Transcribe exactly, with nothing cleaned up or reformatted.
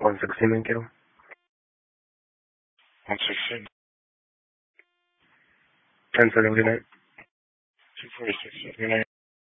one sixteen, thank you. one sixteen. ten seventy-nine. two forty-six, seventy-nine.